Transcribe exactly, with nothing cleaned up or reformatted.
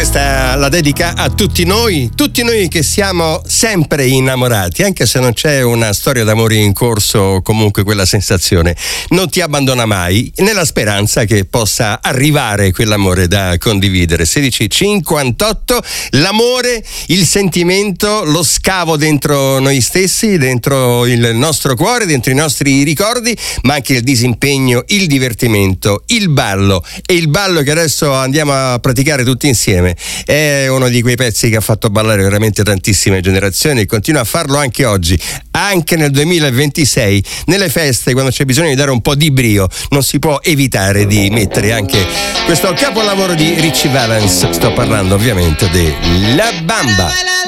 Questa la dedica a tutti noi, tutti noi che siamo sempre innamorati, anche se non c'è una storia d'amore in corso, comunque quella sensazione non ti abbandona mai, nella speranza che possa arrivare quell'amore da condividere. sedici e cinquantotto, l'amore, il sentimento, lo scavo dentro noi stessi, dentro il nostro cuore, dentro i nostri ricordi, ma anche il disimpegno, il divertimento, il ballo, e il ballo che adesso andiamo a praticare tutti insieme è uno di quei pezzi che ha fatto ballare veramente tantissime generazioni e continua a farlo anche oggi, anche nel duemilaventisei, nelle feste, quando c'è bisogno di dare un po' di brio, non si può evitare di mettere anche questo capolavoro di Ritchie Valens. Sto parlando ovviamente di La Bamba.